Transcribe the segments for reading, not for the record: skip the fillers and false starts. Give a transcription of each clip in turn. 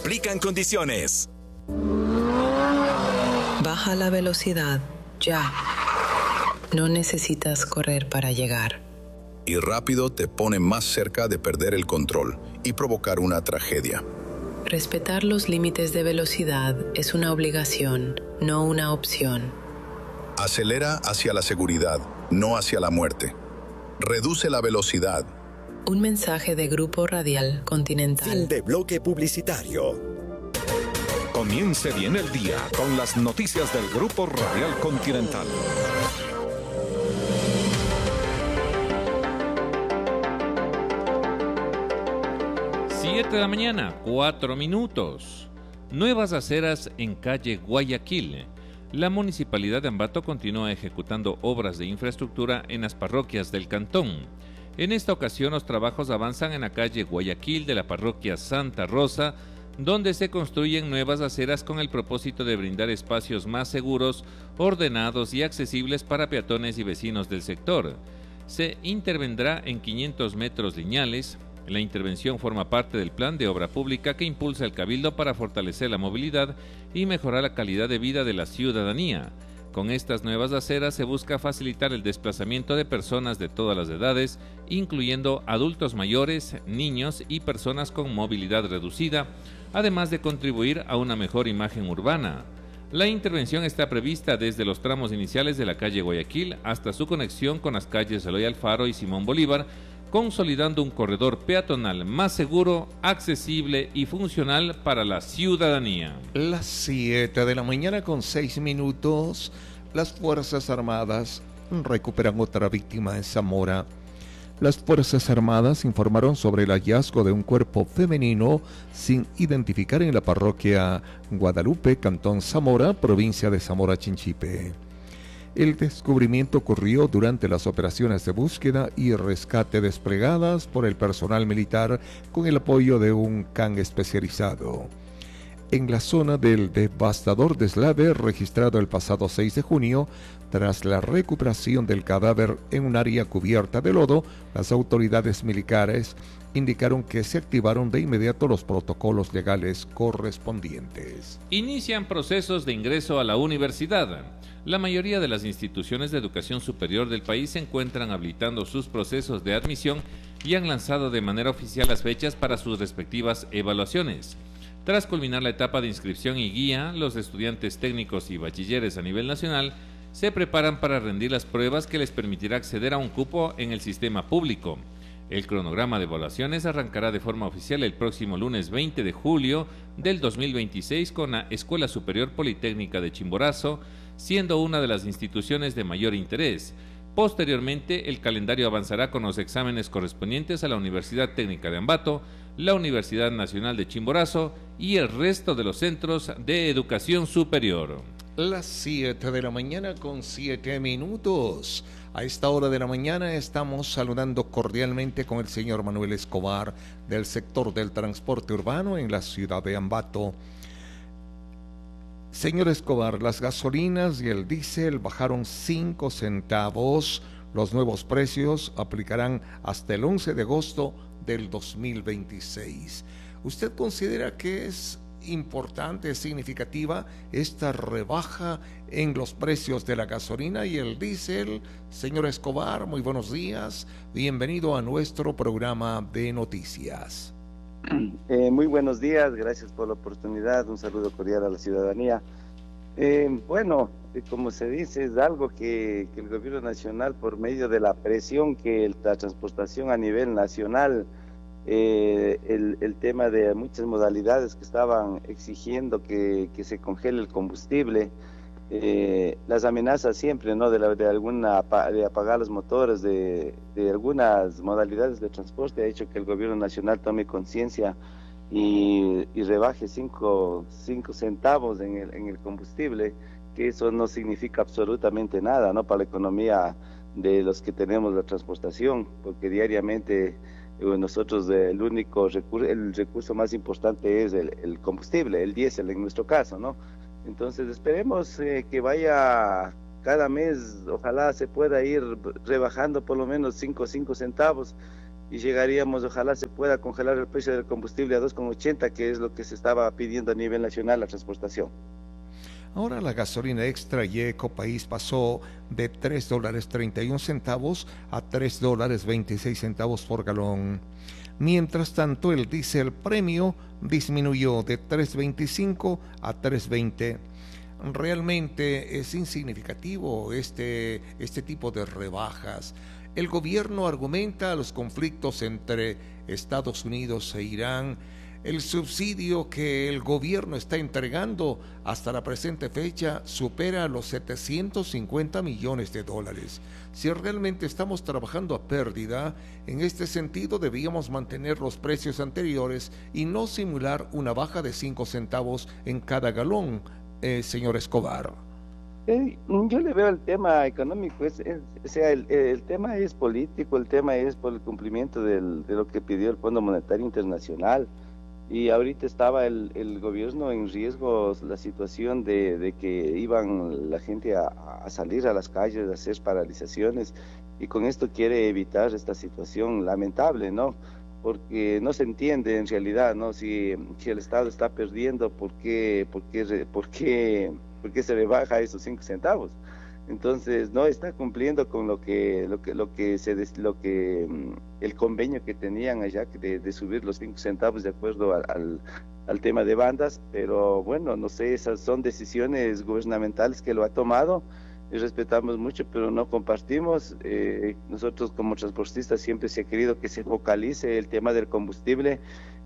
aplican condiciones. Baja la velocidad, ya. No necesitas correr para llegar. Y rápido te pone más cerca de perder el control y provocar una tragedia. Respetar los límites de velocidad es una obligación, no una opción. Acelera hacia la seguridad, no hacia la muerte. Reduce la velocidad. Un mensaje de Grupo Radial Continental. Fin de bloque publicitario. Comience bien el día con las noticias del Grupo Radial Continental. 7 de la mañana, 4 minutos. Nuevas aceras en calle Guayaquil. La Municipalidad de Ambato continúa ejecutando obras de infraestructura en las parroquias del cantón. En esta ocasión los trabajos avanzan en la calle Guayaquil de la parroquia Santa Rosa, donde se construyen nuevas aceras con el propósito de brindar espacios más seguros, ordenados y accesibles para peatones y vecinos del sector. Se intervendrá en 500 metros lineales. La intervención forma parte del plan de obra pública que impulsa el Cabildo para fortalecer la movilidad y mejorar la calidad de vida de la ciudadanía. Con estas nuevas aceras se busca facilitar el desplazamiento de personas de todas las edades, incluyendo adultos mayores, niños y personas con movilidad reducida, además de contribuir a una mejor imagen urbana. La intervención está prevista desde los tramos iniciales de la calle Guayaquil hasta su conexión con las calles Eloy Alfaro y Simón Bolívar, consolidando un corredor peatonal más seguro, accesible y funcional para la ciudadanía. Las 7 de la mañana con 6 minutos, las Fuerzas Armadas recuperan otra víctima en Zamora. Las Fuerzas Armadas informaron sobre el hallazgo de un cuerpo femenino sin identificar en la parroquia Guadalupe, Cantón Zamora, provincia de Zamora Chinchipe. El descubrimiento ocurrió durante las operaciones de búsqueda y rescate desplegadas por el personal militar con el apoyo de un can especializado. En la zona del devastador deslave registrado el pasado 6 de junio, tras la recuperación del cadáver en un área cubierta de lodo, las autoridades militares indicaron que se activaron de inmediato los protocolos legales correspondientes. Inician procesos de ingreso a la universidad. La mayoría de las instituciones de educación superior del país se encuentran habilitando sus procesos de admisión y han lanzado de manera oficial las fechas para sus respectivas evaluaciones. Tras culminar la etapa de inscripción y guía, los estudiantes técnicos y bachilleres a nivel nacional se preparan para rendir las pruebas que les permitirá acceder a un cupo en el sistema público. El cronograma de evaluaciones arrancará de forma oficial el próximo lunes 20 de julio del 2026 con la Escuela Superior Politécnica de Chimborazo, siendo una de las instituciones de mayor interés. Posteriormente, el calendario avanzará con los exámenes correspondientes a la Universidad Técnica de Ambato, la Universidad Nacional de Chimborazo y el resto de los centros de educación superior. Las 7 de la mañana con 7 minutos. A esta hora de la mañana estamos saludando cordialmente con el señor Manuel Escobar del sector del transporte urbano en la ciudad de Ambato. Señor Escobar, las gasolinas y el diésel bajaron 5 centavos. Los nuevos precios aplicarán hasta el 11 de agosto del 2026. ¿Usted considera que es importante, significativa esta rebaja en los precios de la gasolina y el diésel? Señor Escobar, muy buenos días. Bienvenido a nuestro programa de noticias. Muy buenos días, gracias por la oportunidad, un saludo cordial a la ciudadanía. Como se dice, es algo que el gobierno nacional, por medio de la presión que la transportación a nivel nacional, el tema de muchas modalidades que estaban exigiendo que se congele el combustible, las amenazas siempre, ¿no?, de apagar los motores de algunas modalidades de transporte ha hecho que el gobierno nacional tome conciencia y rebaje 5 centavos en el combustible, que eso no significa absolutamente nada, ¿no?, para la economía de los que tenemos la transportación, porque diariamente nosotros el recurso más importante es el combustible, el diésel en nuestro caso, ¿no? Entonces esperemos que vaya cada mes, ojalá se pueda ir rebajando por lo menos 5 centavos, y llegaríamos, ojalá se pueda congelar el precio del combustible a 2,80, que es lo que se estaba pidiendo a nivel nacional la transportación. Ahora la gasolina extra y Ecopaís pasó de $3.31 a $3.26 por galón. Mientras tanto, el diésel premio disminuyó de 3.25 a 3.20. Realmente es insignificativo este tipo de rebajas. El gobierno argumenta los conflictos entre Estados Unidos e Irán. El subsidio que el gobierno está entregando hasta la presente fecha supera los $750 millones. Si realmente estamos trabajando a pérdida, en este sentido debíamos mantener los precios anteriores y no simular una baja de 5 centavos en cada galón, señor Escobar. Yo le veo el tema económico, o sea, el tema es político, el tema es por el cumplimiento de lo que pidió el Fondo Monetario Internacional. Y ahorita estaba el gobierno en riesgo, la situación de que iban la gente a salir a las calles, a hacer paralizaciones, y con esto quiere evitar esta situación lamentable, ¿no? Porque no se entiende en realidad, ¿no? Si el Estado está perdiendo, ¿por qué se rebaja esos 5 centavos? Entonces no está cumpliendo con el convenio que tenían allá de subir los 5 centavos de acuerdo al tema de bandas, pero bueno, no sé, esas son decisiones gubernamentales que lo ha tomado y respetamos mucho, pero no compartimos. Nosotros como transportistas siempre se ha querido que se focalice el tema del combustible,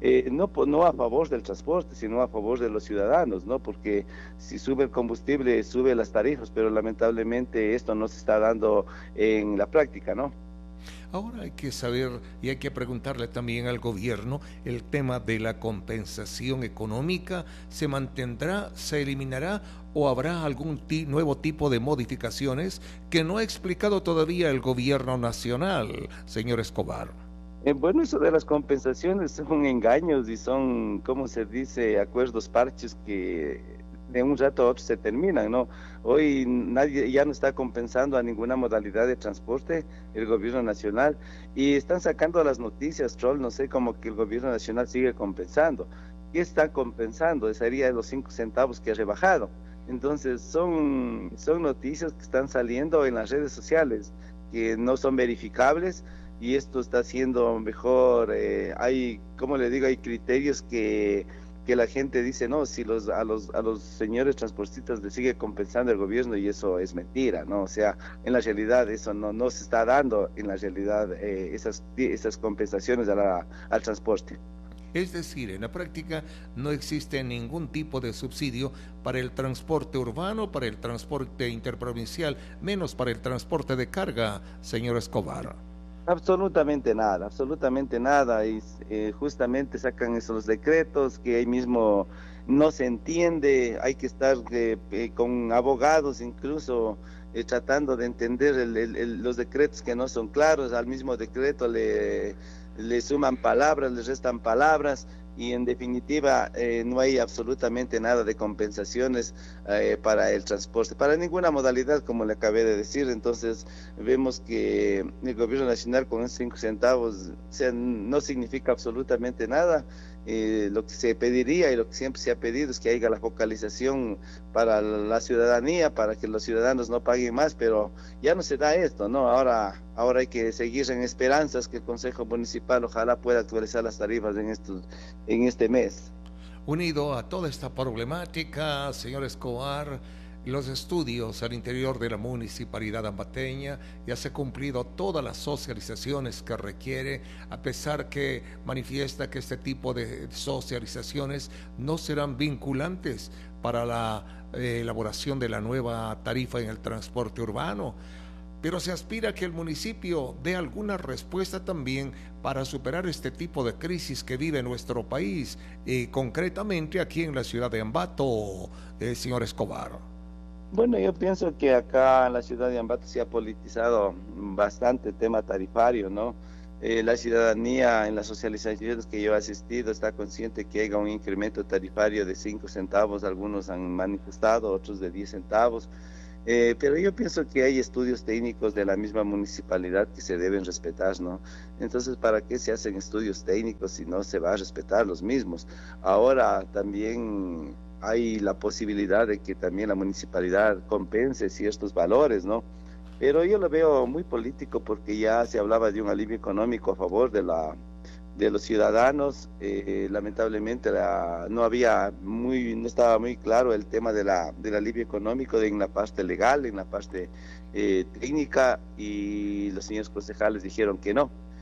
no a favor del transporte, sino a favor de los ciudadanos, ¿no? Porque si sube el combustible, sube las tarifas, pero lamentablemente esto no se está dando en la práctica, ¿no? Ahora hay que saber y hay que preguntarle también al gobierno el tema de la compensación económica. ¿Se mantendrá, se eliminará o habrá algún nuevo tipo de modificaciones que no ha explicado todavía el gobierno nacional, señor Escobar? Bueno, eso de las compensaciones son engaños y son, ¿cómo se dice?, acuerdos parches que de un rato a otro se terminan, ¿no? Hoy nadie ya no está compensando a ninguna modalidad de transporte, el gobierno nacional, y están sacando las noticias, troll, no sé, como que el gobierno nacional sigue compensando. ¿Qué está compensando? Sería los 5 centavos que ha rebajado. Entonces son noticias que están saliendo en las redes sociales, que no son verificables, y esto está haciendo mejor. Hay, como le digo, hay criterios que la gente dice, no, si a los señores transportistas les sigue compensando el gobierno, y eso es mentira, ¿no? O sea, en la realidad eso no se está dando, en la realidad esas compensaciones al transporte. Es decir, en la práctica no existe ningún tipo de subsidio para el transporte urbano, para el transporte interprovincial, menos para el transporte de carga, señor Escobar. Absolutamente nada, y justamente sacan esos decretos que ahí mismo no se entiende. Hay que estar con abogados incluso tratando de entender los decretos que no son claros. Al mismo decreto le suman palabras, le restan palabras, y en definitiva no hay absolutamente nada de compensaciones para el transporte, para ninguna modalidad, como le acabé de decir. Entonces vemos que el gobierno nacional con esos 5 centavos, o sea, no significa absolutamente nada. Lo que se pediría y lo que siempre se ha pedido es que haya la focalización para la ciudadanía, para que los ciudadanos no paguen más, pero ya no se da esto, ¿no? Ahora hay que seguir en esperanzas que el Consejo Municipal ojalá pueda actualizar las tarifas en este mes. Unido a toda esta problemática, señor Escobar, los estudios al interior de la municipalidad ambateña ya se han cumplido todas las socializaciones que requiere, a pesar que manifiesta que este tipo de socializaciones no serán vinculantes para la elaboración de la nueva tarifa en el transporte urbano, pero se aspira a que el municipio dé alguna respuesta también para superar este tipo de crisis que vive nuestro país, concretamente aquí en la ciudad de Ambato, señor Escobar. Bueno, yo pienso que acá en la ciudad de Ambato se ha politizado bastante el tema tarifario, ¿no? La ciudadanía en las socializaciones que yo he asistido está consciente que haya un incremento tarifario de 5 centavos, algunos han manifestado, otros de 10 centavos. Pero yo pienso que hay estudios técnicos de la misma municipalidad que se deben respetar, ¿no? Entonces, ¿para qué se hacen estudios técnicos si no se va a respetar los mismos? Ahora también hay la posibilidad de que también la municipalidad compense ciertos valores, ¿no? Pero yo lo veo muy político porque ya se hablaba de un alivio económico a favor de los ciudadanos. Lamentablemente no estaba muy claro el tema del alivio económico en la parte legal, en la parte técnica, y los señores concejales dijeron que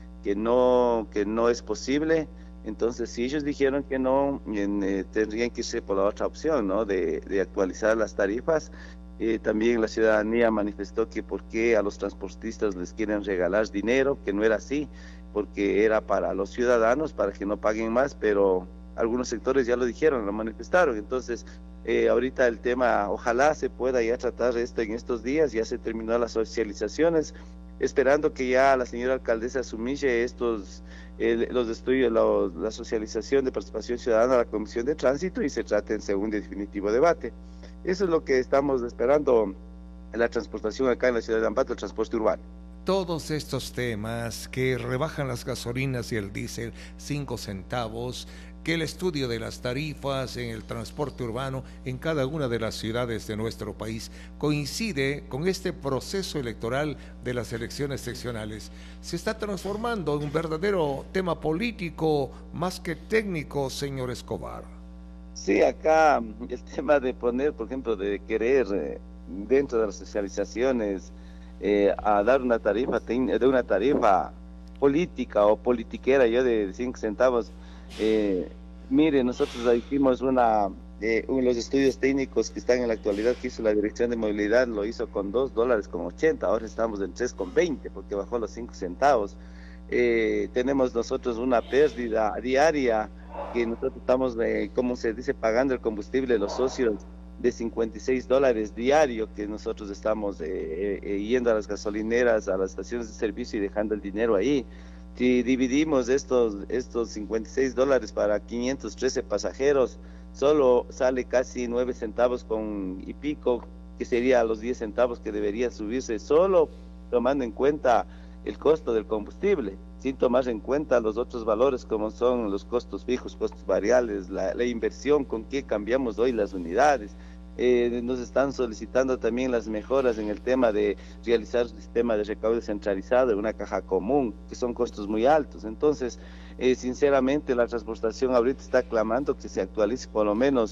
no es posible. Entonces, si ellos dijeron que no, tendrían que irse por la otra opción, ¿no? De actualizar las tarifas. También la ciudadanía manifestó que por qué a los transportistas les quieren regalar dinero, que no era así, porque era para los ciudadanos, para que no paguen más, pero algunos sectores ya lo dijeron, lo manifestaron. Entonces, ahorita el tema, ojalá se pueda ya tratar esto en estos días. Ya se terminó las socializaciones, esperando que ya la señora alcaldesa asumille los estudios, la socialización de participación ciudadana a la Comisión de Tránsito y se trate en segundo y definitivo debate. Eso es lo que estamos esperando en la transportación acá en la ciudad de Ambato, el transporte urbano. Todos estos temas que rebajan las gasolinas y el diésel 5 centavos, que el estudio de las tarifas en el transporte urbano en cada una de las ciudades de nuestro país coincide con este proceso electoral de las elecciones seccionales. Se está transformando en un verdadero tema político más que técnico, señor Escobar. Sí, acá el tema de poner, por ejemplo, de querer dentro de las socializaciones a dar una tarifa política o politiquera, yo de 5 centavos. Mire, nosotros hicimos los estudios técnicos que están en la actualidad, que hizo la Dirección de Movilidad, lo hizo con $2.80, ahora estamos en 3.20 porque bajó los 5 centavos. Tenemos nosotros una pérdida diaria que nosotros estamos, como se dice, pagando el combustible, los socios, de $56 diario, que nosotros estamos yendo a las gasolineras, a las estaciones de servicio y dejando el dinero ahí. Si dividimos estos $56 para 513 pasajeros, solo sale casi 9 centavos y pico, que sería los 10 centavos que debería subirse, solo tomando en cuenta el costo del combustible, sin tomar en cuenta los otros valores como son los costos fijos, costos variables, la inversión, con qué cambiamos hoy las unidades. Nos están solicitando también las mejoras en el tema de realizar un sistema de recaudo centralizado en una caja común, que son costos muy altos. Entonces, sinceramente, la transportación ahorita está clamando que se actualice por lo menos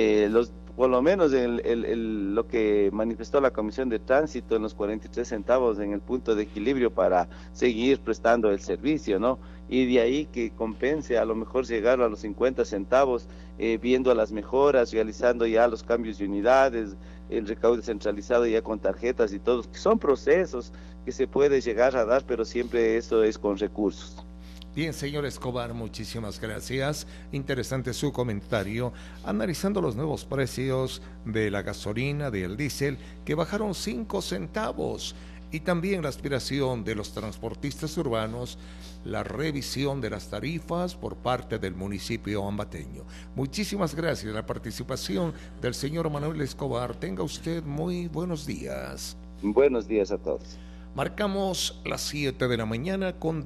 lo que manifestó la Comisión de Tránsito en los 43 centavos en el punto de equilibrio para seguir prestando el servicio, ¿no? Y de ahí que compense, a lo mejor llegar a los 50 centavos, viendo las mejoras, realizando ya los cambios de unidades, el recaudo centralizado ya con tarjetas y todo, que son procesos que se puede llegar a dar, pero siempre eso es con recursos. Bien, señor Escobar, muchísimas gracias. Interesante su comentario, analizando los nuevos precios de la gasolina, del diésel, que bajaron 5 centavos, y también la aspiración de los transportistas urbanos, la revisión de las tarifas por parte del municipio ambateño. Muchísimas gracias. La participación del señor Manuel Escobar. Tenga usted muy buenos días. Buenos días a todos. Marcamos las 7 de la mañana con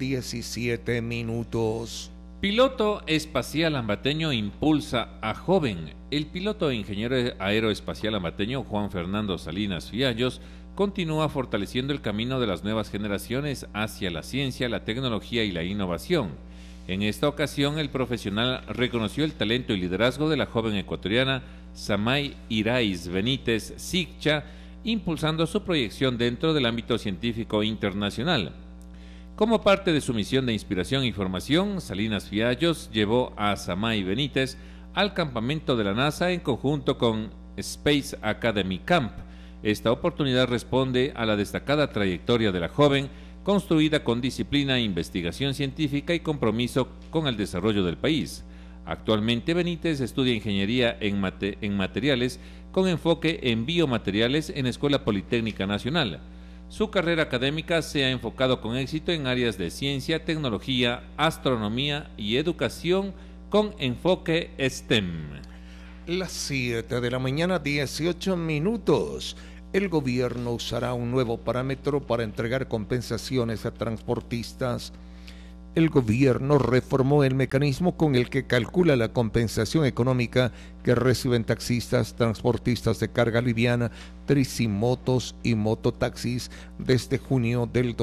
17 minutos. Piloto espacial ambateño impulsa a joven. El piloto e ingeniero aeroespacial ambateño Juan Fernando Salinas Fiallos continúa fortaleciendo el camino de las nuevas generaciones hacia la ciencia, la tecnología y la innovación. En esta ocasión, el profesional reconoció el talento y liderazgo de la joven ecuatoriana Samay Irais Benítez Sigcha, impulsando su proyección dentro del ámbito científico internacional. Como parte de su misión de inspiración y formación, Salinas Fiallos llevó a Samay Benítez al campamento de la NASA en conjunto con Space Academy Camp. Esta oportunidad responde a la destacada trayectoria de la joven, construida con disciplina, investigación científica y compromiso con el desarrollo del país. Actualmente Benítez estudia ingeniería en materiales con enfoque en biomateriales en Escuela Politécnica Nacional. Su carrera académica se ha enfocado con éxito en áreas de ciencia, tecnología, astronomía y educación con enfoque STEM. Las 7 de la mañana, 18 minutos. El gobierno usará un nuevo parámetro para entregar compensaciones a transportistas. El gobierno reformó el mecanismo con el que calcula la compensación económica que reciben taxistas, transportistas de carga liviana, tricimotos y mototaxis desde junio del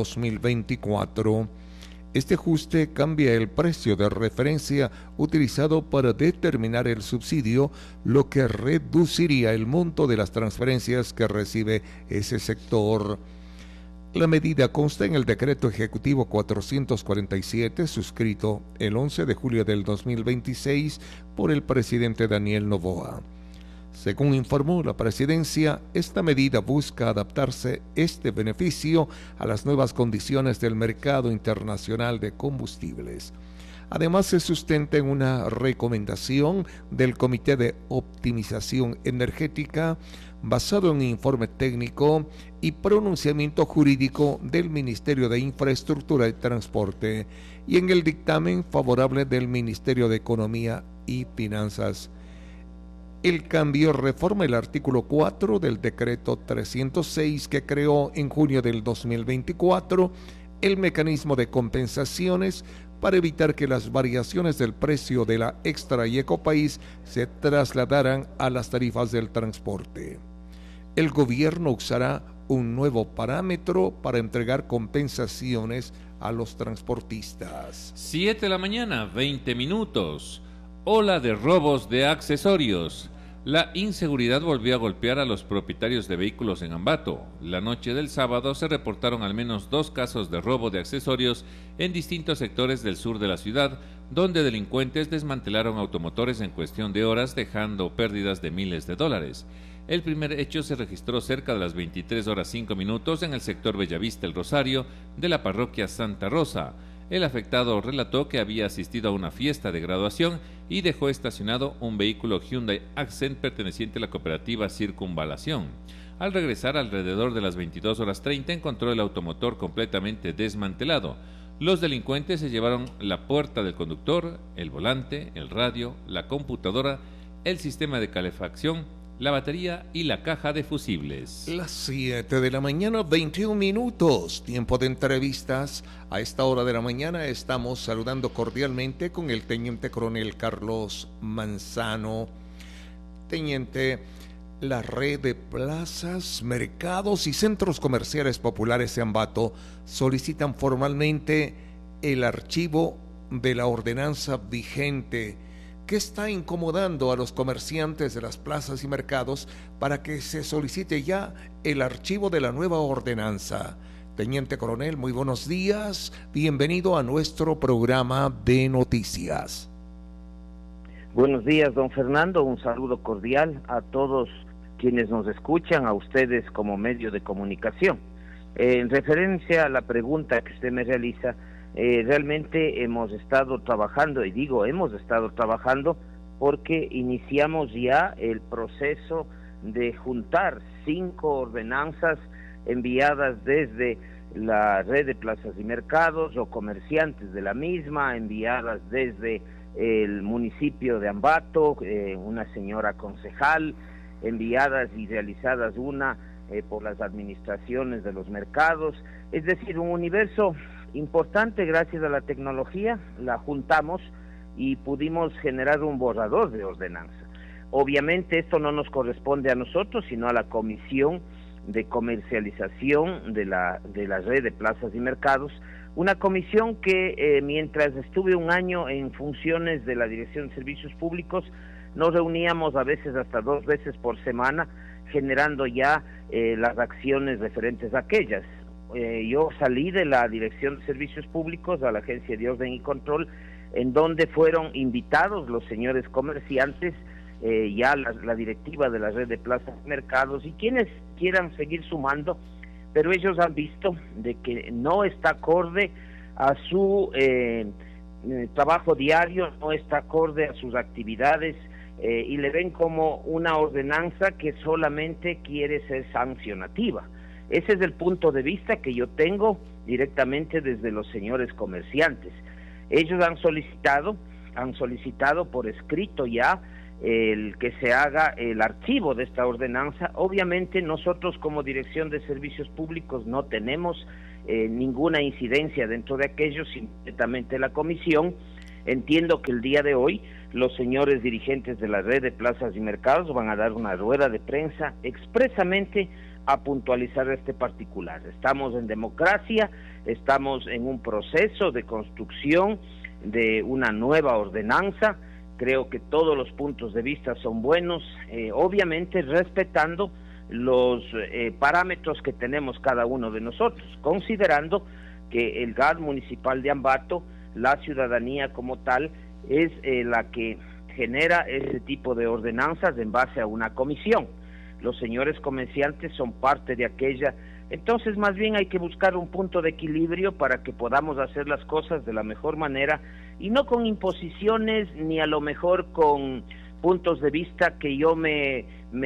2024. Este ajuste cambia el precio de referencia utilizado para determinar el subsidio, lo que reduciría el monto de las transferencias que recibe ese sector. La medida consta en el Decreto Ejecutivo 447, suscrito el 11 de julio del 2026 por el presidente Daniel Noboa. Según informó la presidencia, esta medida busca adaptarse este beneficio a las nuevas condiciones del mercado internacional de combustibles. Además, se sustenta en una recomendación del Comité de Optimización Energética basado en un informe técnico y pronunciamiento jurídico del Ministerio de Infraestructura y Transporte y en el dictamen favorable del Ministerio de Economía y Finanzas. El cambio reforma el artículo 4 del decreto 306 que creó en junio del 2024 el mecanismo de compensaciones para evitar que las variaciones del precio de la Extra y Ecopaís se trasladaran a las tarifas del transporte. El gobierno usará un nuevo parámetro para entregar compensaciones a los transportistas. 7 de la mañana, 20 minutos. Ola de robos de accesorios. La inseguridad volvió a golpear a los propietarios de vehículos en Ambato. La noche del sábado se reportaron al menos 2 casos de robo de accesorios en distintos sectores del sur de la ciudad, donde delincuentes desmantelaron automotores en cuestión de horas, dejando pérdidas de miles de dólares. El primer hecho se registró cerca de las 23:05 en el sector Bellavista El Rosario de la parroquia Santa Rosa. El afectado relató que había asistido a una fiesta de graduación y dejó estacionado un vehículo Hyundai Accent perteneciente a la cooperativa Circunvalación. Al regresar alrededor de las 22:30 encontró el automotor completamente desmantelado. Los delincuentes se llevaron la puerta del conductor, el volante, el radio, la computadora, el sistema de calefacción, la batería y la caja de fusibles. Las 7 de la mañana, 21 minutos, tiempo de entrevistas. A esta hora de la mañana estamos saludando cordialmente con el teniente coronel Carlos Manzano. Teniente, la red de plazas, mercados y centros comerciales populares de Ambato solicitan formalmente el archivo de la ordenanza vigente. ¿Qué está incomodando a los comerciantes de las plazas y mercados para que se solicite ya el archivo de la nueva ordenanza? Teniente coronel, muy buenos días. Bienvenido a nuestro programa de noticias. Buenos días, don Fernando. Un saludo cordial a todos quienes nos escuchan, a ustedes como medio de comunicación. En referencia a la pregunta que usted me realiza, realmente hemos estado trabajando, y digo hemos estado trabajando porque iniciamos ya el proceso de juntar 5 ordenanzas enviadas desde la red de plazas y mercados o comerciantes de la misma, enviadas desde el municipio de Ambato, una señora concejal, enviadas y realizadas por las administraciones de los mercados, es decir, un universo importante. Gracias a la tecnología la juntamos y pudimos generar un borrador de ordenanza. Obviamente esto no nos corresponde a nosotros, sino a la Comisión de Comercialización de la red de plazas y mercados, una comisión que mientras estuve un año en funciones de la Dirección de Servicios Públicos, nos reuníamos a veces hasta 2 veces por semana, generando ya las acciones referentes a aquellas. Yo salí de la Dirección de Servicios Públicos a la Agencia de Orden y Control, en donde fueron invitados los señores comerciantes, ya la directiva de la red de plazas y mercados, y quienes quieran seguir sumando, pero ellos han visto de que no está acorde a su trabajo diario, no está acorde a sus actividades, y le ven como una ordenanza que solamente quiere ser sancionativa. Ese es el punto de vista que yo tengo directamente desde los señores comerciantes. Ellos han solicitado por escrito ya el que se haga el archivo de esta ordenanza. Obviamente nosotros como Dirección de Servicios Públicos no tenemos ninguna incidencia dentro de aquello, simplemente la comisión. Entiendo que el día de hoy los señores dirigentes de la red de plazas y mercados van a dar una rueda de prensa expresamente a puntualizar este particular. Estamos en democracia, estamos en un proceso de construcción de una nueva ordenanza. Creo que todos los puntos de vista son buenos, obviamente respetando los parámetros que tenemos cada uno de nosotros, considerando que el GAD municipal de Ambato, la ciudadanía como tal, es la que genera ese tipo de ordenanzas en base a una comisión. Los señores comerciantes son parte de aquella. Entonces, más bien hay que buscar un punto de equilibrio para que podamos hacer las cosas de la mejor manera y no con imposiciones ni a lo mejor con puntos de vista que yo me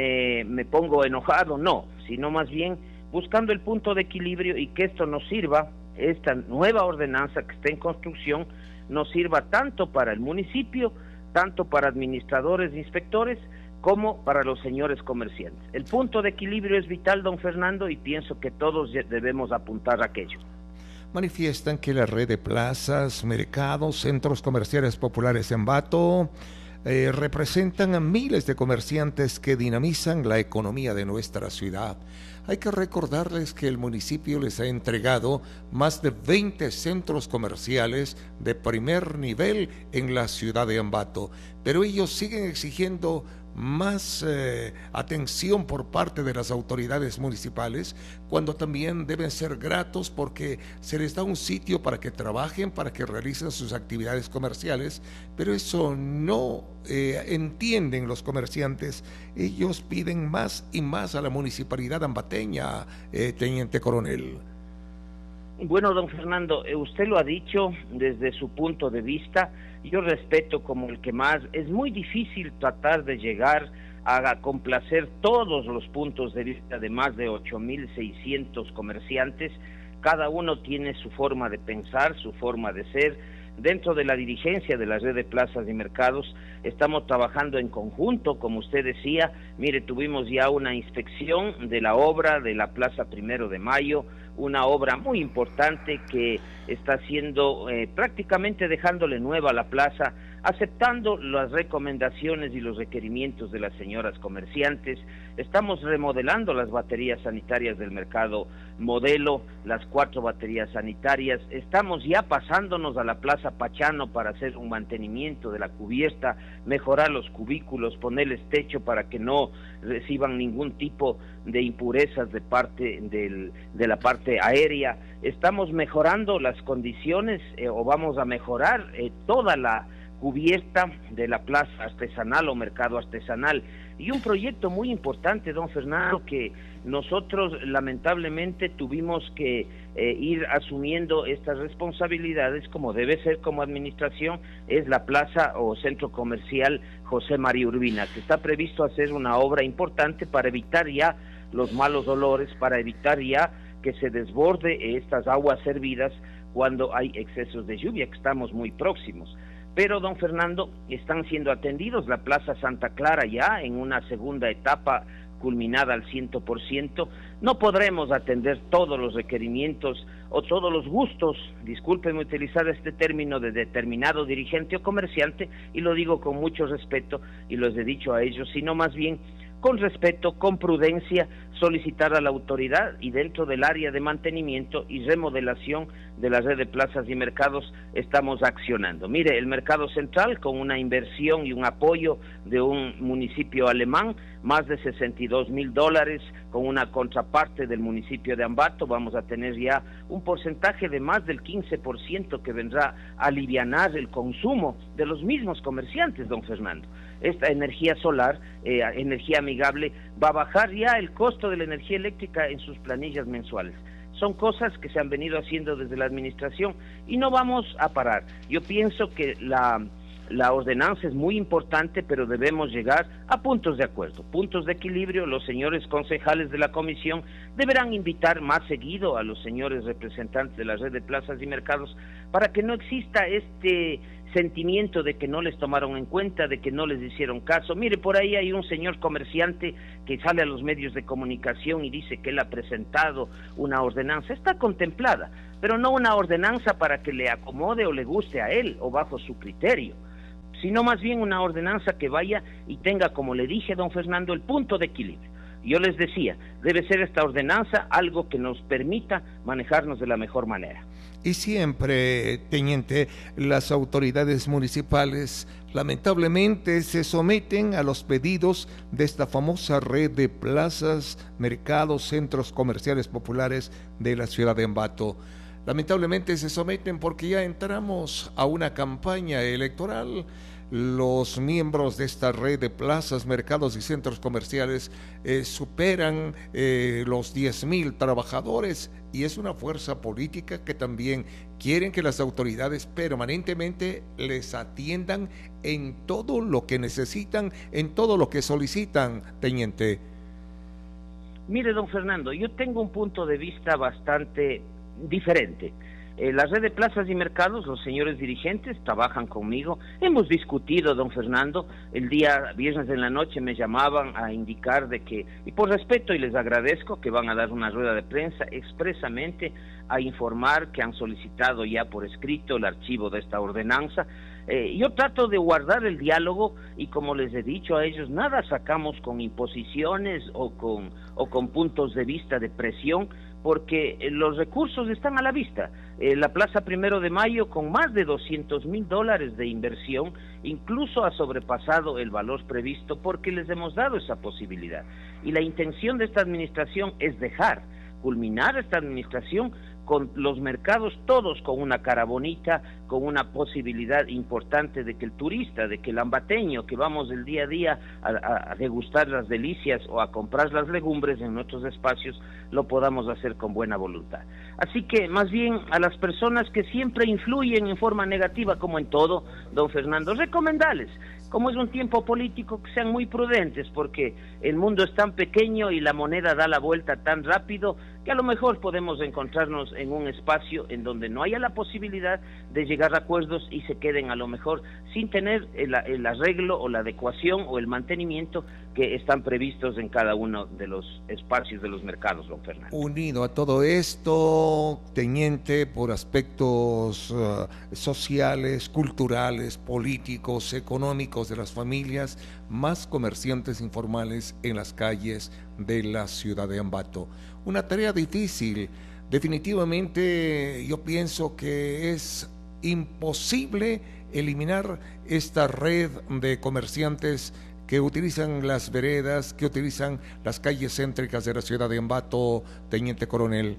pongo enojado, no, sino más bien buscando el punto de equilibrio y que esto nos sirva, esta nueva ordenanza que está en construcción, nos sirva tanto para el municipio, tanto para administradores e inspectores, como para los señores comerciantes. El punto de equilibrio es vital, don Fernando, y pienso que todos debemos apuntar a aquello. Manifiestan que la red de plazas, mercados, centros comerciales populares en Ambato representan a miles de comerciantes que dinamizan la economía de nuestra ciudad. Hay que recordarles que el municipio les ha entregado más de 20 centros comerciales de primer nivel en la ciudad de Ambato, pero ellos siguen exigiendo más atención por parte de las autoridades municipales, cuando también deben ser gratos porque se les da un sitio para que trabajen, para que realicen sus actividades comerciales, pero eso no entienden los comerciantes. Ellos piden más y más a la municipalidad ambateña, teniente coronel. Bueno, don Fernando, usted lo ha dicho desde su punto de vista. Yo respeto como el que más. Es muy difícil tratar de llegar a complacer todos los puntos de vista de más de 8.600 comerciantes. Cada uno tiene su forma de pensar, su forma de ser. Dentro de la dirigencia de la red de plazas y mercados estamos trabajando en conjunto, como usted decía. Mire, tuvimos ya una inspección de la obra de la Plaza 1 de Mayo, una obra muy importante que está haciendo prácticamente dejándole nueva a la plaza, aceptando las recomendaciones y los requerimientos de las señoras comerciantes. Estamos remodelando las baterías sanitarias del mercado Modelo, las 4 baterías sanitarias. Estamos ya pasándonos a la Plaza Pachano para hacer un mantenimiento de la cubierta, mejorar los cubículos, ponerles techo para que no reciban ningún tipo de impurezas de parte de la parte aérea. Estamos mejorando las condiciones o vamos a mejorar toda la cubierta de la plaza artesanal o mercado artesanal. Y un proyecto muy importante, don Fernando, que nosotros lamentablemente tuvimos que ir asumiendo estas responsabilidades como debe ser como administración, es la plaza o centro comercial José María Urbina, que está previsto hacer una obra importante para evitar ya los malos olores, para evitar ya que se desborde estas aguas servidas cuando hay excesos de lluvia, que estamos muy próximos. Pero, don Fernando, están siendo atendidos la Plaza Santa Clara ya en una segunda etapa culminada al 100%. No podremos atender todos los requerimientos o todos los gustos, discúlpenme utilizar este término, de determinado dirigente o comerciante, y lo digo con mucho respeto y los he dicho a ellos, sino más bien con respeto, con prudencia, solicitar a la autoridad, y dentro del área de mantenimiento y remodelación de la red de plazas y mercados estamos accionando. Mire, el mercado central, con una inversión y un apoyo de un municipio alemán, más de $62,000, con una contraparte del municipio de Ambato, vamos a tener ya un porcentaje de más del 15% que vendrá a alivianar el consumo de los mismos comerciantes, don Fernando. Esta energía solar, energía amigable, va a bajar ya el costo de la energía eléctrica en sus planillas mensuales. Son cosas que se han venido haciendo desde la administración y no vamos a parar. Yo pienso que la ordenanza es muy importante, pero debemos llegar a puntos de acuerdo, puntos de equilibrio. Los señores concejales de la comisión deberán invitar más seguido a los señores representantes de la red de plazas y mercados para que no exista este sentimiento de que no les tomaron en cuenta, de que no les hicieron caso. Mire, por ahí hay un señor comerciante que sale a los medios de comunicación y dice que él ha presentado una ordenanza. Está contemplada, pero no una ordenanza para que le acomode o le guste a él o bajo su criterio, sino más bien una ordenanza que vaya y tenga, como le dije, don Fernando, el punto de equilibrio. Yo les decía, debe ser esta ordenanza algo que nos permita manejarnos de la mejor manera. Y siempre, teniente, las autoridades municipales lamentablemente se someten a los pedidos de esta famosa red de plazas, mercados, centros comerciales populares de la ciudad de Ambato. Lamentablemente se someten porque ya entramos a una campaña electoral. Los miembros de esta red de plazas, mercados y centros comerciales superan los 10.000 trabajadores, y es una fuerza política que también quieren que las autoridades permanentemente les atiendan en todo lo que necesitan, en todo lo que solicitan, teniente. Mire, don Fernando, yo tengo un punto de vista bastante diferente. La red de plazas y mercados, los señores dirigentes trabajan conmigo. Hemos discutido, don Fernando, el día viernes en la noche me llamaban a indicar de que, y por respeto, y les agradezco, que van a dar una rueda de prensa expresamente a informar que han solicitado ya por escrito el archivo de esta ordenanza. Yo trato de guardar el diálogo y, como les he dicho a ellos, nada sacamos con imposiciones o con puntos de vista de presión, porque los recursos están a la vista. La Plaza 1 de Mayo, con más de $200,000 de inversión, incluso ha sobrepasado el valor previsto porque les hemos dado esa posibilidad. Y la intención de esta administración es culminar esta administración con los mercados todos con una cara bonita, con una posibilidad importante de que el turista, de que el ambateño que vamos el día a día a degustar las delicias o a comprar las legumbres en nuestros espacios, lo podamos hacer con buena voluntad. Así que más bien a las personas que siempre influyen en forma negativa, como en todo, don Fernando, recomendarles, como es un tiempo político, que sean muy prudentes, porque el mundo es tan pequeño y la moneda da la vuelta tan rápido que a lo mejor podemos encontrarnos en un espacio en donde no haya la posibilidad de llegar a acuerdos y se queden a lo mejor sin tener el arreglo o la adecuación o el mantenimiento que están previstos en cada uno de los espacios de los mercados, don Fernando. Unido a todo esto, teniente, por aspectos sociales, culturales, políticos, económicos de las familias, más comerciantes informales en las calles de la ciudad de Ambato. Una tarea difícil. Definitivamente yo pienso que es imposible eliminar esta red de comerciantes que utilizan las veredas, que utilizan las calles céntricas de la ciudad de Ambato, teniente coronel.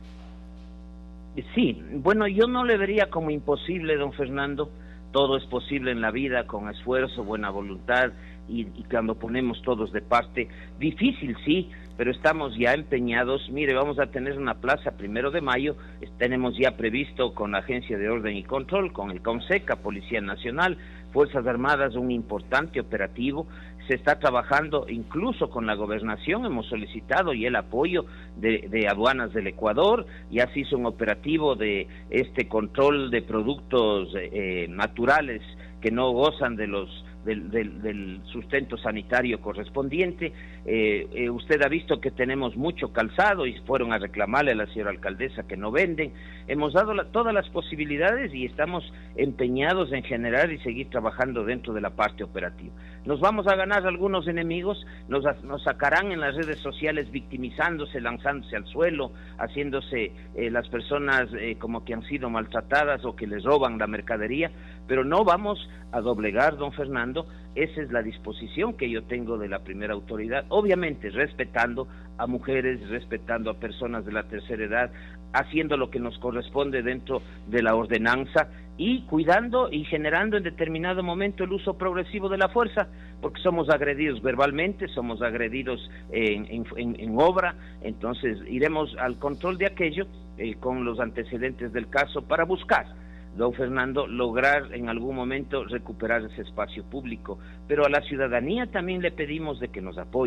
Sí, bueno, yo no le vería como imposible, don Fernando. Todo es posible en la vida con esfuerzo, buena voluntad y cuando ponemos todos de parte. Difícil, sí, pero estamos ya empeñados. Mire, vamos a tener una plaza 1 de mayo, tenemos ya previsto con la Agencia de Orden y Control, con el CONSECA, Policía Nacional, Fuerzas Armadas, un importante operativo. Se está trabajando incluso con la gobernación, hemos solicitado y el apoyo de aduanas del Ecuador. Ya se hizo un operativo de este control de productos naturales que no gozan de del sustento sanitario correspondiente. Usted ha visto que tenemos mucho calzado y fueron a reclamarle a la señora alcaldesa que no venden. Hemos dado todas las posibilidades y estamos empeñados en generar y seguir trabajando dentro de la parte operativa. Nos vamos a ganar algunos enemigos, nos sacarán en las redes sociales victimizándose, lanzándose al suelo, haciéndose las personas como que han sido maltratadas o que les roban la mercadería, pero no vamos a doblegar, don Fernando. Esa es la disposición que yo tengo de la primera autoridad, obviamente respetando a mujeres, respetando a personas de la tercera edad, haciendo lo que nos corresponde dentro de la ordenanza y cuidando y generando en determinado momento el uso progresivo de la fuerza, porque somos agredidos verbalmente, somos agredidos en obra. Entonces iremos al control de aquello con los antecedentes del caso para buscar, don Fernando, lograr en algún momento recuperar ese espacio público, pero a la ciudadanía también le pedimos de que nos apoye.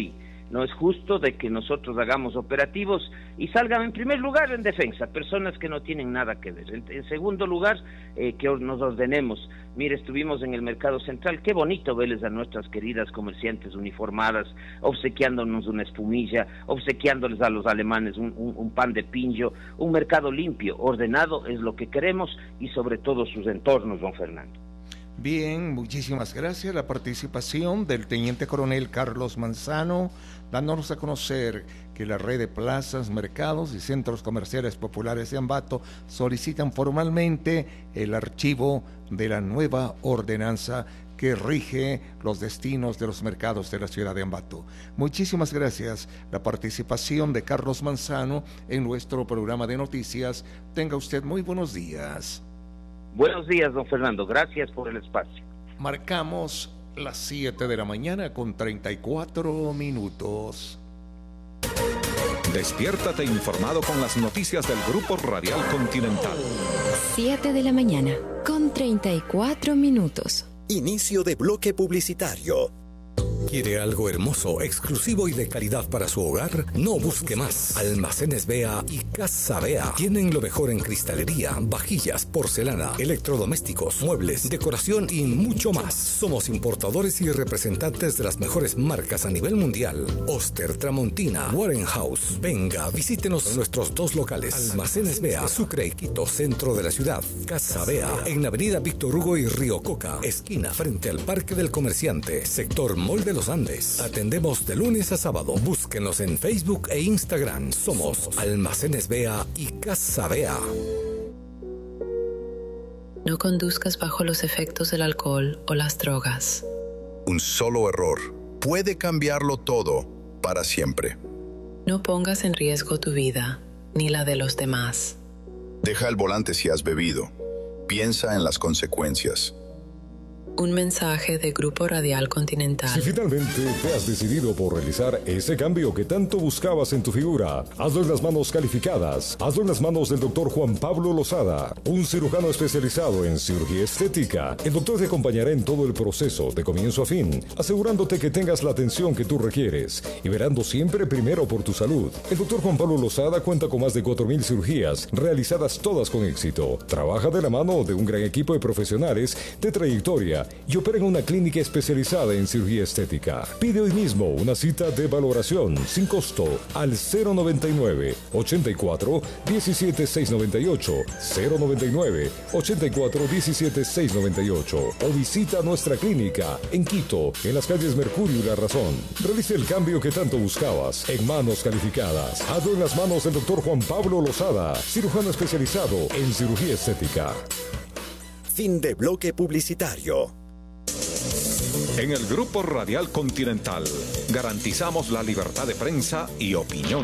No es justo de que nosotros hagamos operativos y salgan en primer lugar en defensa personas que no tienen nada que ver. En segundo lugar, que nos ordenemos. Mire, estuvimos en el Mercado Central, qué bonito verles a nuestras queridas comerciantes uniformadas, obsequiándonos una espumilla, obsequiándoles a los alemanes un pan de pincho, un mercado limpio, ordenado, es lo que queremos, y sobre todo sus entornos, don Fernando. Bien, muchísimas gracias. La participación del teniente coronel Carlos Manzano, dándonos a conocer que la red de plazas, mercados y centros comerciales populares de Ambato solicitan formalmente el archivo de la nueva ordenanza que rige los destinos de los mercados de la ciudad de Ambato. Muchísimas gracias. La participación de Carlos Manzano en nuestro programa de noticias. Tenga usted muy buenos días. Buenos días, don Fernando. Gracias por el espacio. Marcamos las 7 de la mañana con 34 minutos. Despiértate informado con las noticias del Grupo Radial Continental. 7 de la mañana con 34 minutos. Inicio de bloque publicitario. ¿Quiere algo hermoso, exclusivo y de calidad para su hogar? No busque más. Almacenes Bea y Casa Bea tienen lo mejor en cristalería, vajillas, porcelana, electrodomésticos, muebles, decoración y mucho más. Somos importadores y representantes de las mejores marcas a nivel mundial. Oster, Tramontina, Warenhouse. Venga, visítenos en nuestros 2 locales. Almacenes Bea, Sucre y Quito, centro de la ciudad. Casa Bea, en la avenida Víctor Hugo y Río Coca, esquina, frente al Parque del Comerciante, sector Mall de los Andes. Atendemos de lunes a sábado. Búsquenos en Facebook e Instagram. Somos Almacenes Bea y Casa Bea. No conduzcas bajo los efectos del alcohol o las drogas. Un solo error puede cambiarlo todo para siempre. No pongas en riesgo tu vida ni la de los demás. Deja el volante si has bebido. Piensa en las consecuencias. Un mensaje de Grupo Radial Continental. Si finalmente te has decidido por realizar ese cambio que tanto buscabas en tu figura, hazlo en las manos calificadas. Hazlo en las manos del Dr. Juan Pablo Lozada, un cirujano especializado en cirugía estética. El doctor te acompañará en todo el proceso, de comienzo a fin, asegurándote que tengas la atención que tú requieres y verando siempre primero por tu salud. El Dr. Juan Pablo Lozada cuenta con más de 4,000 cirugías, realizadas todas con éxito. Trabaja de la mano de un gran equipo de profesionales de trayectoria y opera en una clínica especializada en cirugía estética. Pide hoy mismo una cita de valoración sin costo al 099 84 17 698, 099 84 17 698 o visita nuestra clínica en Quito, en las calles Mercurio y La Razón. Realice el cambio que tanto buscabas en manos calificadas. Hazlo en las manos del Dr. Juan Pablo Lozada, cirujano especializado en cirugía estética. Fin de bloque publicitario. En el Grupo Radial Continental garantizamos la libertad de prensa y opinión.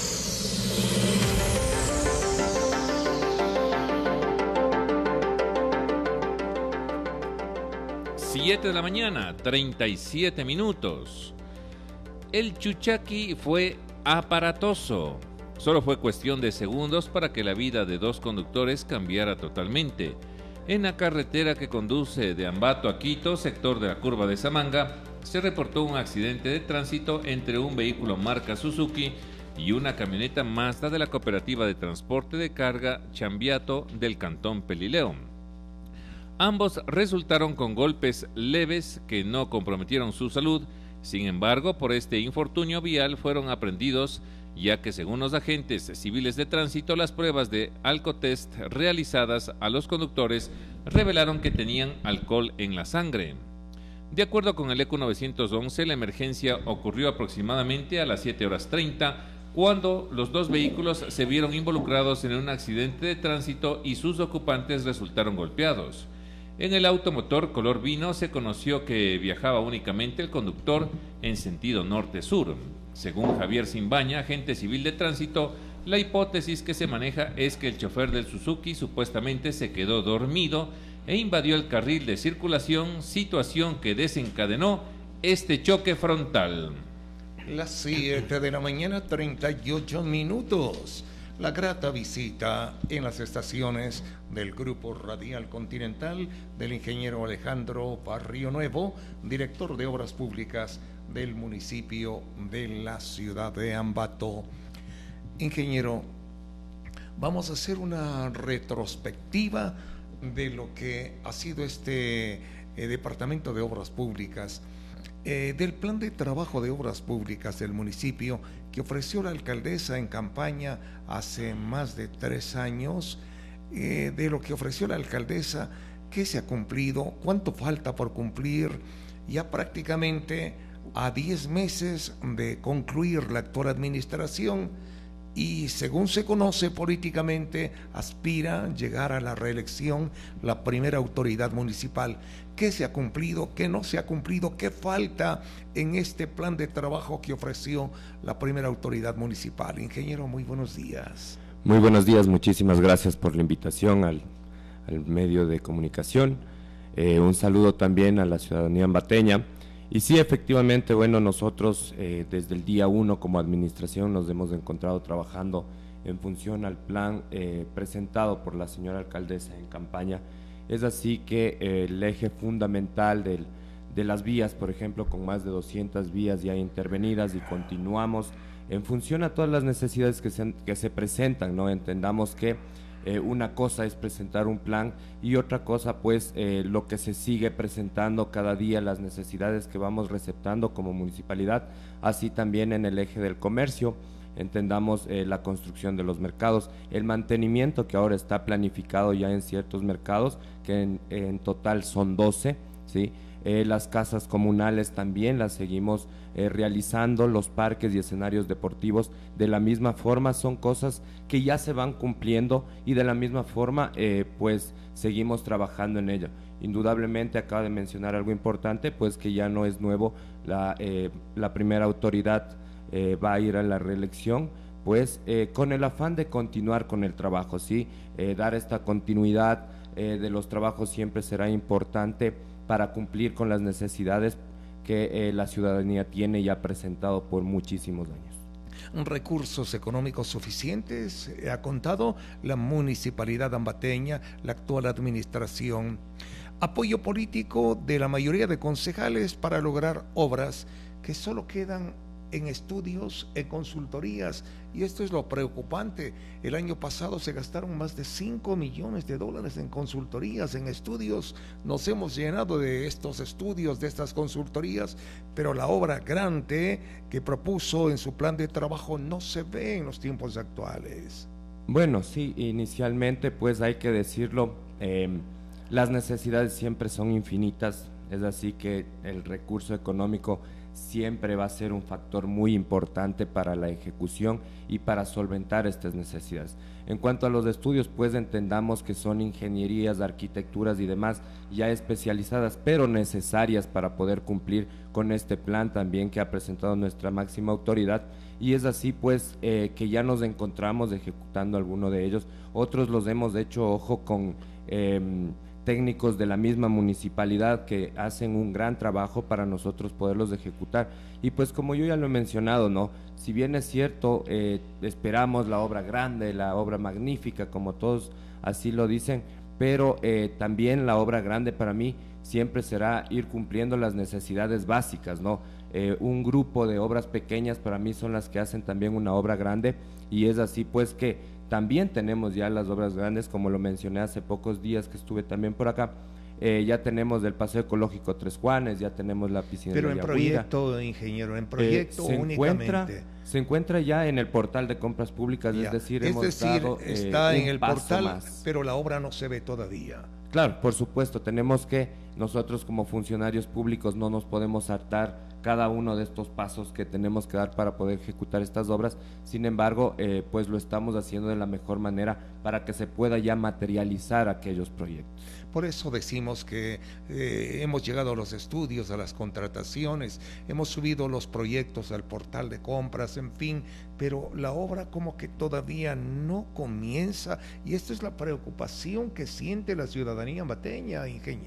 Siete de la mañana, 37 minutos. El chuchaqui fue aparatoso. Solo fue cuestión de segundos para que la vida de 2 conductores cambiara totalmente. En la carretera que conduce de Ambato a Quito, sector de la curva de Samanga, se reportó un accidente de tránsito entre un vehículo marca Suzuki y una camioneta Mazda de la cooperativa de transporte de carga Chambiato del cantón Pelileo. Ambos resultaron con golpes leves que no comprometieron su salud. Sin embargo, por este infortunio vial fueron aprehendidos, ya que según los agentes civiles de tránsito, las pruebas de alcotest realizadas a los conductores revelaron que tenían alcohol en la sangre. De acuerdo con el ECU 911, la emergencia ocurrió aproximadamente a las 7:30, cuando los 2 vehículos se vieron involucrados en un accidente de tránsito y sus ocupantes resultaron golpeados. En el automotor color vino se conoció que viajaba únicamente el conductor en sentido norte-sur. Según Javier Simbaña, agente civil de tránsito, la hipótesis que se maneja es que el chofer del Suzuki supuestamente se quedó dormido e invadió el carril de circulación, situación que desencadenó este choque frontal. Las 7 de la mañana, 38 minutos. la grata visita en las estaciones del Grupo Radial Continental del ingeniero Alejandro Barrio Nuevo, director de Obras Públicas del municipio de la ciudad de Ambato. Ingeniero, vamos a hacer una retrospectiva de lo que ha sido este Departamento de Obras Públicas, del plan de trabajo de obras públicas del municipio que ofreció la alcaldesa en campaña hace más de 3 años, de lo que ofreció la alcaldesa, qué se ha cumplido, cuánto falta por cumplir, ya prácticamente a 10 meses de concluir la actual administración y, según se conoce políticamente, aspira a llegar a la reelección la primera autoridad municipal. ¿Qué se ha cumplido? ¿Qué no se ha cumplido? ¿Qué falta en este plan de trabajo que ofreció la primera autoridad municipal? Ingeniero, muy buenos días. Muy buenos días, muchísimas gracias por la invitación al medio de comunicación. Un saludo también a la ciudadanía ambateña. Y sí, efectivamente, bueno, nosotros desde el día 1 como administración nos hemos encontrado trabajando en función al plan presentado por la señora alcaldesa en campaña. Es así que el eje fundamental de las vías, por ejemplo, con más de 200 vías ya intervenidas, y continuamos en función a todas las necesidades que se presentan, ¿no? Entendamos que una cosa es presentar un plan y otra cosa pues lo que se sigue presentando cada día, las necesidades que vamos receptando como municipalidad, así también en el eje del comercio. Entendamos la construcción de los mercados, el mantenimiento que ahora está planificado ya en ciertos mercados, que en total son 12, ¿sí? Las casas comunales también las seguimos realizando, los parques y escenarios deportivos de la misma forma, son cosas que ya se van cumpliendo y de la misma forma pues seguimos trabajando en ello. Indudablemente acaba de mencionar algo importante, pues que ya no es nuevo, la primera autoridad va a ir a la reelección, pues con el afán de continuar con el trabajo, ¿sí? Dar esta continuidad de los trabajos siempre será importante para cumplir con las necesidades que la ciudadanía tiene y ha presentado por muchísimos años. ¿Recursos económicos suficientes ha contado la municipalidad ambateña, la actual administración? Apoyo político de la mayoría de concejales para lograr obras que solo quedan en estudios, en consultorías, y esto es lo preocupante. El año pasado se gastaron más de $5 millones en consultorías, en estudios. Nos hemos llenado de estos estudios, de estas consultorías, pero la obra grande que propuso en su plan de trabajo no se ve en los tiempos actuales. Bueno, sí, inicialmente pues hay que decirlo, las necesidades siempre son infinitas, es así que el recurso económico siempre va a ser un factor muy importante para la ejecución y para solventar estas necesidades. En cuanto a los estudios, pues entendamos que son ingenierías, arquitecturas y demás ya especializadas, pero necesarias para poder cumplir con este plan también que ha presentado nuestra máxima autoridad, y es así pues que ya nos encontramos ejecutando alguno de ellos. Otros los hemos hecho, ojo, con técnicos de la misma municipalidad que hacen un gran trabajo para nosotros poderlos ejecutar. Y pues como yo ya lo he mencionado, ¿no? Si bien es cierto, esperamos la obra grande, la obra magnífica, como todos así lo dicen, pero también la obra grande para mí siempre será ir cumpliendo las necesidades básicas, ¿no? Un grupo de obras pequeñas para mí son las que hacen también una obra grande, y es así pues que también tenemos ya las obras grandes, como lo mencioné hace pocos días que estuve también por acá. Ya tenemos el Paseo Ecológico Tres Juanes, ya tenemos la piscina de Yaguira. Pero en proyecto, ingeniero, en proyecto únicamente. Se encuentra ya en el portal de compras públicas, ya. Es decir, está en el portal más. Pero la obra no se ve todavía. Claro, por supuesto, tenemos que, nosotros como funcionarios públicos no nos podemos saltar cada uno de estos pasos que tenemos que dar para poder ejecutar estas obras. Sin embargo, pues lo estamos haciendo de la mejor manera para que se pueda ya materializar aquellos proyectos. Por eso decimos que hemos llegado a los estudios, a las contrataciones, hemos subido los proyectos al portal de compras, en fin, pero la obra como que todavía no comienza, y esto es la preocupación que siente la ciudadanía ambateña, ingeniero.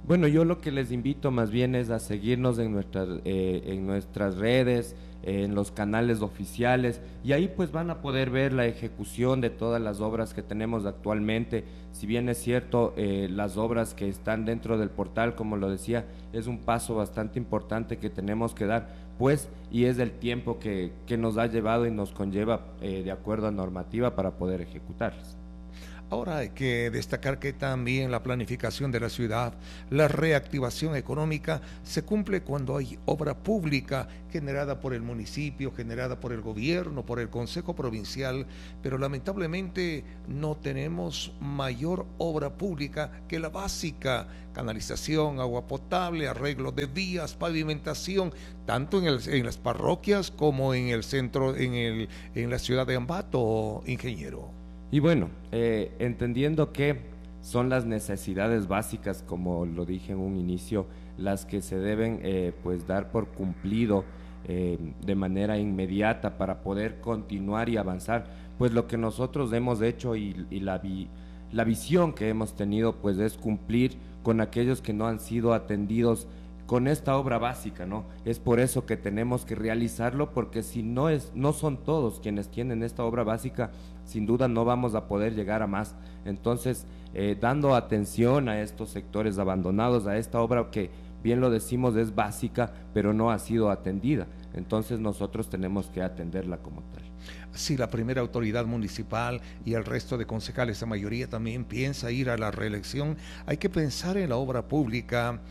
Bueno, yo lo que les invito más bien es a seguirnos en nuestras redes, en los canales oficiales, y ahí pues van a poder ver la ejecución de todas las obras que tenemos actualmente. Si bien es cierto, las obras que están dentro del portal, como lo decía, es un paso bastante importante que tenemos que dar, pues, y es el tiempo que nos ha llevado y nos conlleva de acuerdo a normativa para poder ejecutarlas. Ahora hay que destacar que también la planificación de la ciudad, la reactivación económica, se cumple cuando hay obra pública generada por el municipio, generada por el gobierno, por el Consejo Provincial, pero lamentablemente no tenemos mayor obra pública que la básica: canalización, agua potable, arreglo de vías, pavimentación, tanto en las parroquias como en el centro, en la ciudad de Ambato, ingeniero. Y bueno, entendiendo que son las necesidades básicas, como lo dije en un inicio, las que se deben pues dar por cumplido de manera inmediata para poder continuar y avanzar, pues lo que nosotros hemos hecho y la visión que hemos tenido pues es cumplir con aquellos que no han sido atendidos con esta obra básica, ¿no? Es por eso que tenemos que realizarlo, porque si no son todos quienes tienen esta obra básica, sin duda no vamos a poder llegar a más. Entonces, dando atención a estos sectores abandonados, a esta obra que, bien lo decimos, es básica, pero no ha sido atendida. Entonces nosotros tenemos que atenderla como tal. Si la primera autoridad municipal y el resto de concejales, la mayoría también piensa ir a la reelección, hay que pensar en la obra pública,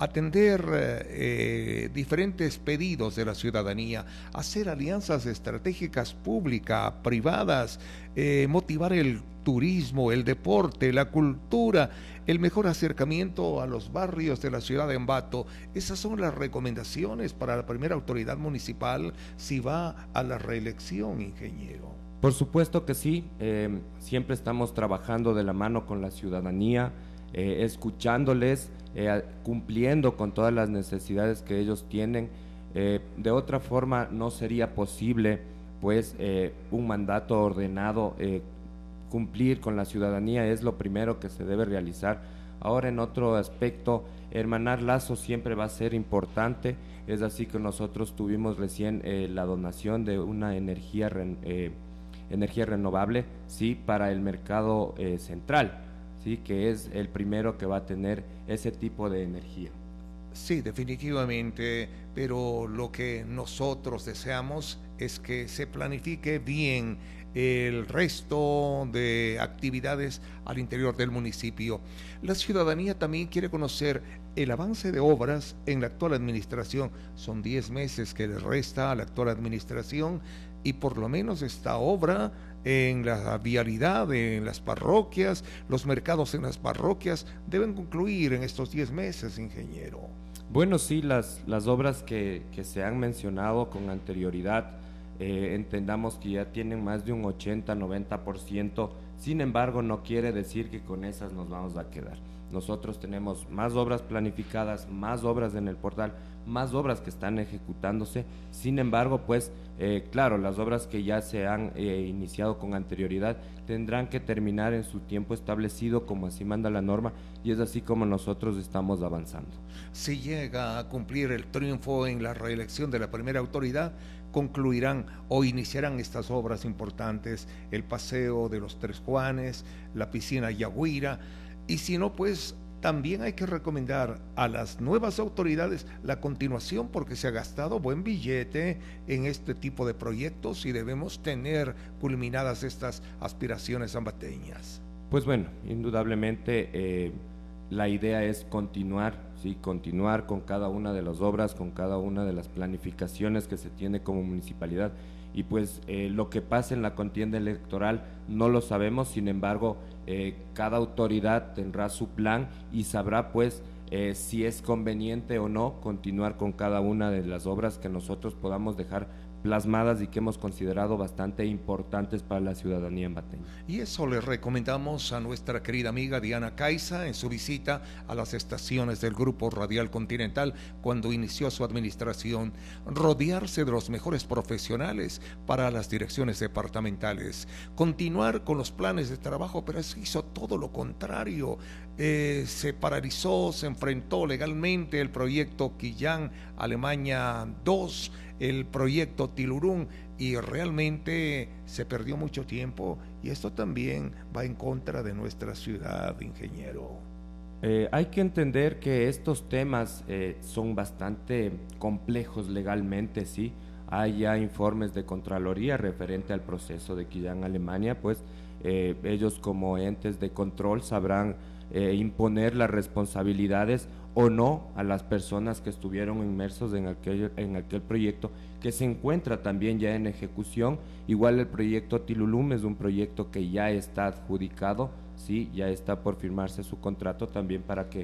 atender diferentes pedidos de la ciudadanía, hacer alianzas estratégicas públicas, privadas, motivar el turismo, el deporte, la cultura, el mejor acercamiento a los barrios de la ciudad de Ambato. Esas son las recomendaciones para la primera autoridad municipal si va a la reelección, ingeniero. Por supuesto que sí, siempre estamos trabajando de la mano con la ciudadanía, escuchándoles, cumpliendo con todas las necesidades que ellos tienen. De otra forma no sería posible pues un mandato ordenado. Cumplir con la ciudadanía es lo primero que se debe realizar. Ahora, en otro aspecto, hermanar lazos siempre va a ser importante. Es así que nosotros tuvimos recién la donación de una energía renovable, sí, para el mercado central, sí, que es el primero que va a tener ese tipo de energía. Sí, definitivamente, pero lo que nosotros deseamos es que se planifique bien el resto de actividades al interior del municipio. La ciudadanía también quiere conocer el avance de obras en la actual administración. Son 10 meses que le resta a la actual administración y por lo menos esta obra en la vialidad, en las parroquias, los mercados en las parroquias deben concluir en estos 10 meses, ingeniero. Bueno, sí, las obras que se han mencionado con anterioridad, entendamos que ya tienen más de un 80-90%, sin embargo no quiere decir que con esas nos vamos a quedar. Nosotros tenemos más obras planificadas, más obras en el portal, más obras que están ejecutándose. Sin embargo, pues, claro, las obras que ya se han iniciado con anterioridad tendrán que terminar en su tiempo establecido, como así manda la norma, y es así como nosotros estamos avanzando. Si llega a cumplir el triunfo en la reelección de la primera autoridad, concluirán o iniciarán estas obras importantes: el paseo de los Tres Juanes, la piscina Yagüira. Y si no, pues también hay que recomendar a las nuevas autoridades la continuación, porque se ha gastado buen billete en este tipo de proyectos y debemos tener culminadas estas aspiraciones ambateñas. Pues bueno, indudablemente la idea es continuar, ¿sí? Continuar con cada una de las obras, con cada una de las planificaciones que se tiene como municipalidad. Y pues lo que pase en la contienda electoral no lo sabemos, sin embargo cada autoridad tendrá su plan y sabrá pues si es conveniente o no continuar con cada una de las obras que nosotros podamos dejar plasmadas y que hemos considerado bastante importantes para la ciudadanía ambateña. Y eso le recomendamos a nuestra querida amiga Diana Caiza en su visita a las estaciones del Grupo Radial Continental cuando inició su administración, rodearse de los mejores profesionales para las direcciones departamentales, continuar con los planes de trabajo, pero se hizo todo lo contrario. Se paralizó, se enfrentó legalmente el proyecto Quillán Alemania 2, el proyecto Tilurún, y realmente se perdió mucho tiempo, y esto también va en contra de nuestra ciudad, ingeniero. Hay que entender que estos temas son bastante complejos legalmente, sí. Hay ya informes de Contraloría referente al proceso de Quillán Alemania, pues ellos como entes de control sabrán imponer las responsabilidades o no a las personas que estuvieron inmersos en aquel proyecto, que se encuentra también ya en ejecución. Igual el proyecto Tilulum es un proyecto que ya está adjudicado, sí, ya está por firmarse su contrato también para que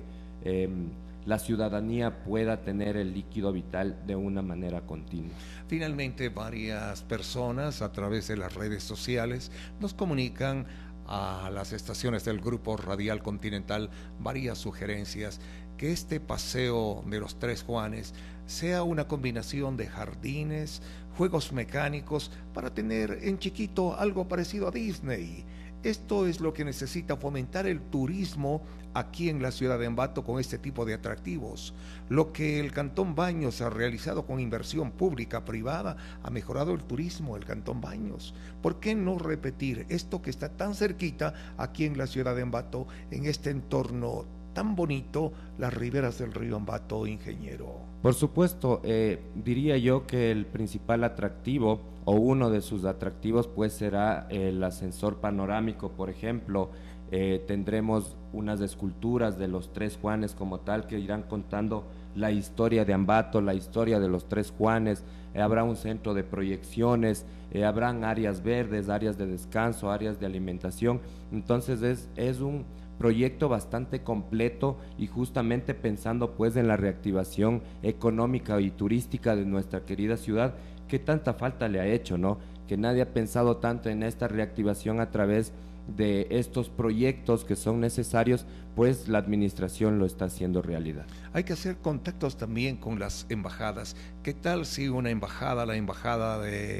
la ciudadanía pueda tener el líquido vital de una manera continua. Finalmente, varias personas a través de las redes sociales nos comunican a las estaciones del Grupo Radial Continental varias sugerencias: que este paseo de los Tres Juanes sea una combinación de jardines, juegos mecánicos, para tener en chiquito algo parecido a Disney. Esto es lo que necesita fomentar el turismo aquí en la ciudad de Ambato con este tipo de atractivos. Lo que el Cantón Baños ha realizado con inversión pública, privada, ha mejorado el turismo del Cantón Baños. ¿Por qué no repetir esto que está tan cerquita aquí en la ciudad de Ambato, en este entorno tan bonito, las riberas del río Ambato, ingeniero? Por supuesto, diría yo que el principal atractivo o uno de sus atractivos pues será el ascensor panorámico, por ejemplo. Tendremos unas esculturas de los Tres Juanes como tal que irán contando la historia de Ambato, la historia de los Tres Juanes. Habrá un centro de proyecciones, habrán áreas verdes, áreas de descanso, áreas de alimentación. Entonces es un proyecto bastante completo y justamente pensando pues en la reactivación económica y turística de nuestra querida ciudad, que tanta falta le ha hecho, ¿no? Que nadie ha pensado tanto en esta reactivación a través de estos proyectos que son necesarios, pues la administración lo está haciendo realidad. Hay que hacer contactos también con las embajadas. ¿Qué tal si una embajada, la embajada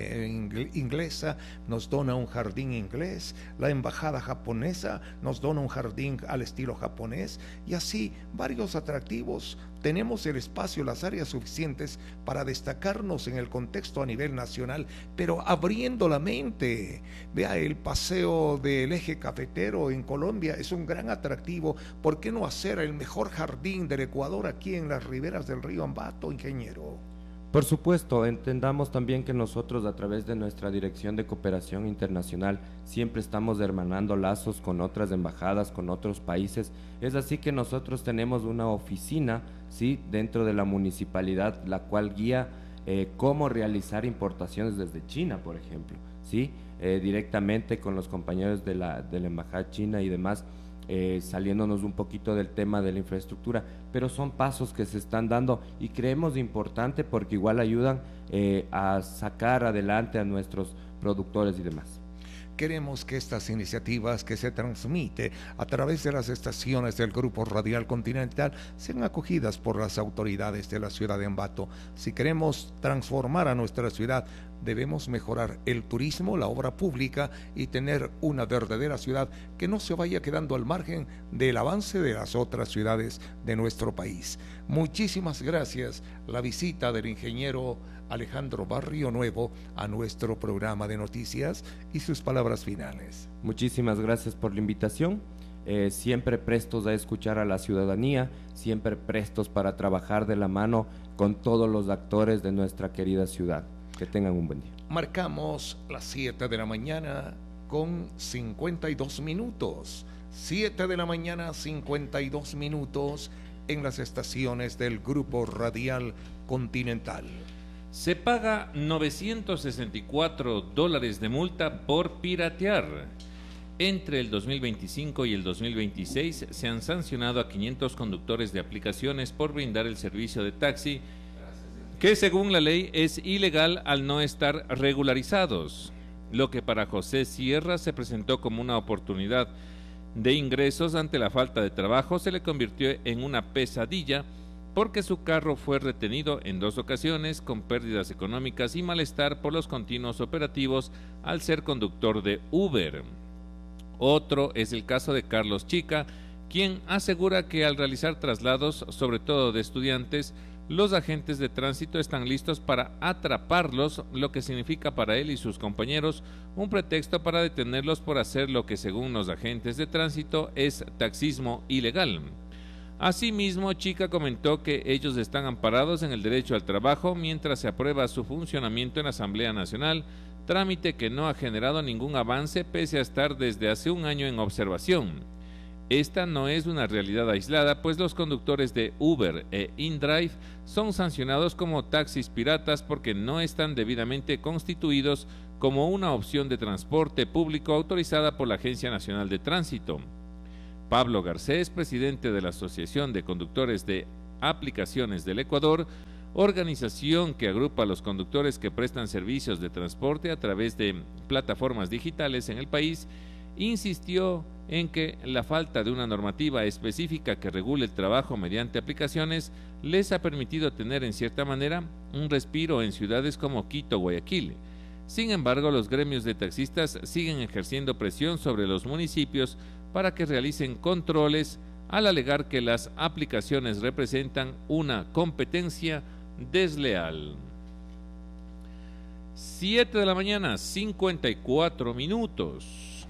inglesa nos dona un jardín inglés, la embajada japonesa nos dona un jardín al estilo japonés, y así varios atractivos? Tenemos el espacio, las áreas suficientes para destacarnos en el contexto a nivel nacional, pero abriendo la mente. Vea, el paseo del eje cafetero en Colombia es un gran atractivo. ¿Por qué no hacer el mejor jardín del Ecuador aquí en las riberas del río Ambato, ingeniero? Por supuesto, entendamos también que nosotros a través de nuestra Dirección de Cooperación Internacional siempre estamos hermanando lazos con otras embajadas, con otros países. Es así que nosotros tenemos una oficina, ¿sí?, dentro de la municipalidad, la cual guía cómo realizar importaciones desde China, por ejemplo, ¿sí? Directamente con los compañeros de la embajada china y demás. Saliéndonos un poquito del tema de la infraestructura, pero son pasos que se están dando y creemos importante porque igual ayudan a sacar adelante a nuestros productores y demás. Queremos que estas iniciativas que se transmiten a través de las estaciones del Grupo Radial Continental sean acogidas por las autoridades de la ciudad de Ambato. Si queremos transformar a nuestra ciudad, debemos mejorar el turismo, la obra pública y tener una verdadera ciudad que no se vaya quedando al margen del avance de las otras ciudades de nuestro país. Muchísimas gracias. La visita del ingeniero Alejandro Barrio Nuevo a nuestro programa de noticias y sus palabras finales. Muchísimas gracias por la invitación. Siempre prestos a escuchar a la ciudadanía, siempre prestos para trabajar de la mano con todos los actores de nuestra querida ciudad. Que tengan un buen día. Marcamos las 7 de la mañana con 52 minutos. 7 de la mañana, 52 minutos en las estaciones del Grupo Radial Continental. Se paga $964 de multa por piratear. Entre el 2025 y el 2026 se han sancionado a 500 conductores de aplicaciones por brindar el servicio de taxi que según la ley es ilegal al no estar regularizados, lo que para José Sierra se presentó como una oportunidad de ingresos ante la falta de trabajo se le convirtió en una pesadilla porque su carro fue retenido en 2 ocasiones con pérdidas económicas y malestar por los continuos operativos al ser conductor de Uber. Otro es el caso de Carlos Chica, quien asegura que al realizar traslados, sobre todo de estudiantes, los agentes de tránsito están listos para atraparlos, lo que significa para él y sus compañeros un pretexto para detenerlos por hacer lo que según los agentes de tránsito es taxismo ilegal. Asimismo, Chica comentó que ellos están amparados en el derecho al trabajo mientras se aprueba su funcionamiento en la Asamblea Nacional, trámite que no ha generado ningún avance pese a estar desde hace un año en observación. Esta no es una realidad aislada, pues los conductores de Uber e InDrive son sancionados como taxis piratas porque no están debidamente constituidos como una opción de transporte público autorizada por la Agencia Nacional de Tránsito. Pablo Garcés, presidente de la Asociación de Conductores de Aplicaciones del Ecuador, organización que agrupa a los conductores que prestan servicios de transporte a través de plataformas digitales en el país, insistió en que la falta de una normativa específica que regule el trabajo mediante aplicaciones les ha permitido tener en cierta manera un respiro en ciudades como Quito o Guayaquil. Sin embargo, los gremios de taxistas siguen ejerciendo presión sobre los municipios para que realicen controles al alegar que las aplicaciones representan una competencia desleal. 7 de la mañana, 54 minutos.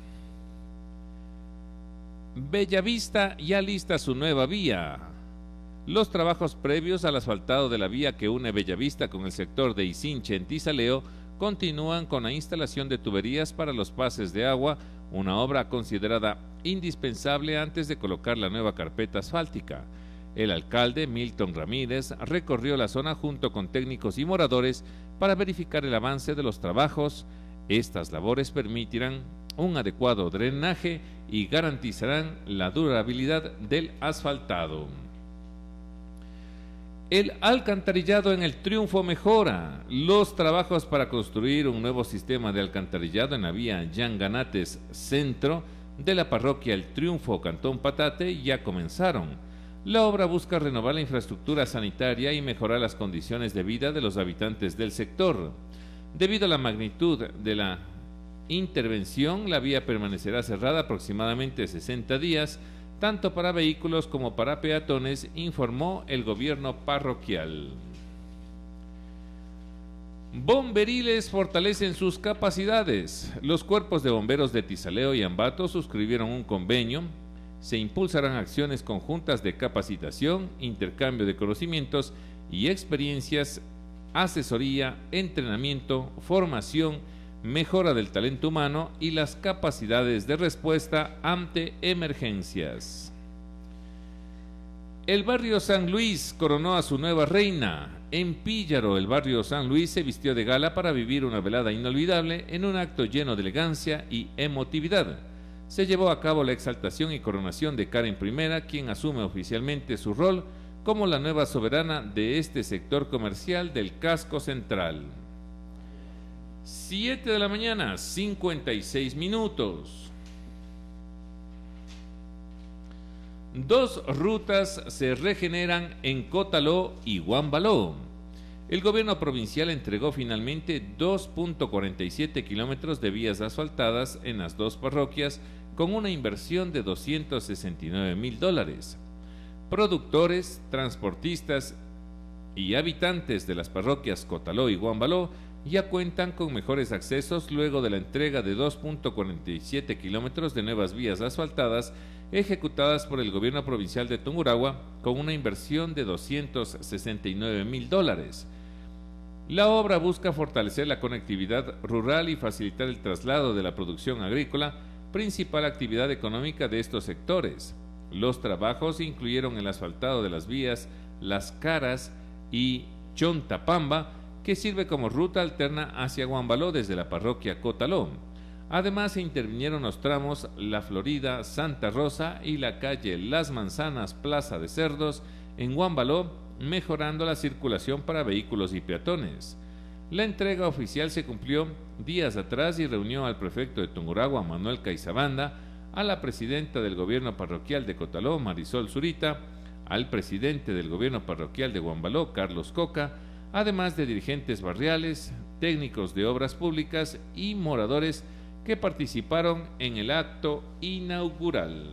Bellavista ya lista su nueva vía. Los trabajos previos al asfaltado de la vía que une Bellavista con el sector de Isinche en Tizaleo continúan con la instalación de tuberías para los pases de agua, una obra considerada indispensable antes de colocar la nueva carpeta asfáltica. El alcalde Milton Ramírez recorrió la zona junto con técnicos y moradores para verificar el avance de los trabajos. Estas labores permitirán un adecuado drenaje y garantizarán la durabilidad del asfaltado. El alcantarillado en el Triunfo mejora. Los trabajos para construir un nuevo sistema de alcantarillado en la vía Yanganates Centro de la parroquia El Triunfo, Cantón Patate, ya comenzaron. La obra busca renovar la infraestructura sanitaria y mejorar las condiciones de vida de los habitantes del sector. Debido a la magnitud de la intervención, la vía permanecerá cerrada aproximadamente 60 días, tanto para vehículos como para peatones, informó el gobierno parroquial. Bomberiles fortalecen sus capacidades. Los cuerpos de bomberos de Tizaleo y Ambato suscribieron un convenio. Se impulsarán acciones conjuntas de capacitación, intercambio de conocimientos y experiencias, asesoría, entrenamiento, formación, mejora del talento humano y las capacidades de respuesta ante emergencias. El barrio San Luis coronó a su nueva reina. En Píllaro, el barrio San Luis se vistió de gala para vivir una velada inolvidable en un acto lleno de elegancia y emotividad. Se llevó a cabo la exaltación y coronación de Karen I, quien asume oficialmente su rol como la nueva soberana de este sector comercial del casco central. 7 de la mañana, 56 minutos. 2 rutas se regeneran en Cotaló y Guambaló. El gobierno provincial entregó finalmente 2.47 kilómetros de vías asfaltadas en las 2 parroquias con una inversión de $269,000. Productores, transportistas y habitantes de las parroquias Cotaló y Guambaló ya cuentan con mejores accesos luego de la entrega de 2.47 kilómetros de nuevas vías asfaltadas ejecutadas por el gobierno provincial de Tungurahua con una inversión de $269,000. La obra busca fortalecer la conectividad rural y facilitar el traslado de la producción agrícola, principal actividad económica de estos sectores. Los trabajos incluyeron el asfaltado de las vías Las Caras y Chontapamba, que sirve como ruta alterna hacia Guambaló desde la parroquia Cotaló. Además, se intervinieron los tramos La Florida, Santa Rosa y la calle Las Manzanas, Plaza de Cerdos en Guambaló, mejorando la circulación para vehículos y peatones. La entrega oficial se cumplió días atrás y reunió al prefecto de Tungurahua, Manuel Caizabanda, a la presidenta del gobierno parroquial de Cotaló, Marisol Zurita, al presidente del gobierno parroquial de Guambaló, Carlos Coca, además de dirigentes barriales, técnicos de obras públicas y moradores que participaron en el acto inaugural.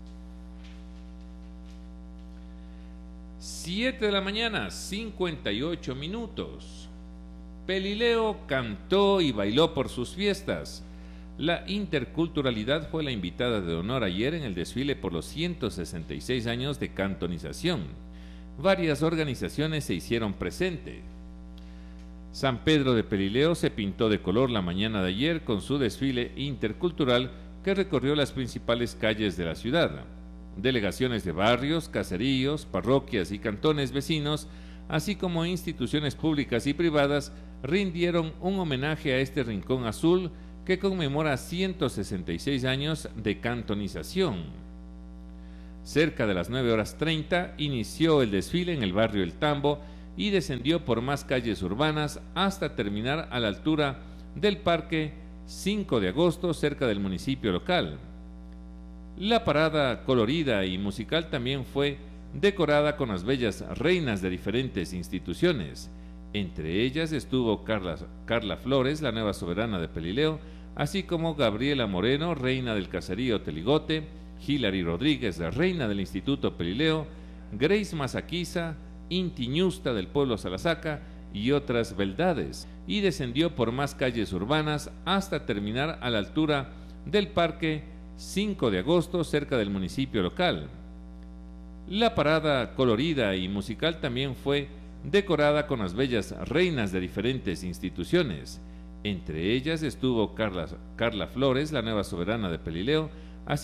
7 de la mañana, 58 minutos. Pelileo cantó y bailó por sus fiestas. La interculturalidad fue la invitada de honor ayer en el desfile por los 166 años de cantonización. Varias organizaciones se hicieron presente. San Pedro de Pelileo se pintó de color la mañana de ayer con su desfile intercultural que recorrió las principales calles de la ciudad. Delegaciones de barrios, caseríos, parroquias y cantones vecinos, así como instituciones públicas y privadas, rindieron un homenaje a este rincón azul que conmemora 166 años de cantonización. Cerca de las 9:30 inició el desfile en el barrio El Tambo y descendió por más calles urbanas hasta terminar a la altura del Parque 5 de Agosto, cerca del municipio local. La parada colorida y musical también fue decorada con las bellas reinas de diferentes instituciones. Entre ellas estuvo Carla Flores, la nueva soberana de Pelileo, así como Gabriela Moreno, reina del caserío Teligote, Hilary Rodríguez, la reina del Instituto Pelileo, Grace Mazaquiza, Inti Ñusta del pueblo Salasaca y otras beldades, y descendió por más calles urbanas hasta terminar a la altura del Parque 5 de Agosto, cerca del municipio local. La parada colorida y musical también fue decorada con las bellas reinas de diferentes instituciones. Entre ellas estuvo Carla Flores, la nueva soberana de Pelileo,